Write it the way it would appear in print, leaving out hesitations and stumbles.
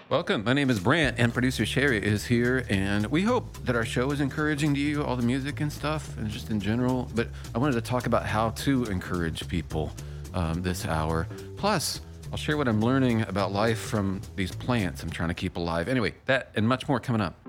Welcome. My name is Brant, and producer Sherry is here. And we hope that our show is encouraging to you, all the music and stuff, and just in general. But I wanted to talk about how to encourage people this hour. Plus, I'll share what I'm learning about life from these plants I'm trying to keep alive. Anyway, that and much more coming up.